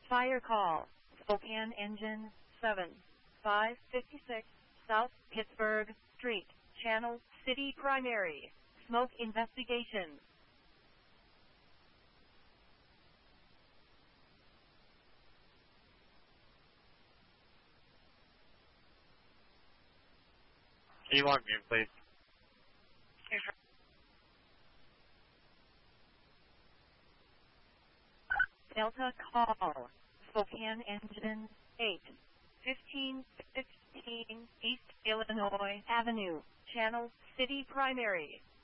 Fire call. Spokane Engine 7, 556 South Pittsburgh Street, Channel City Primary. Smoke investigation. Can you log me in, please? Delta call. Spokane Engine 8, 1515 East Illinois Avenue, Channel City Primary.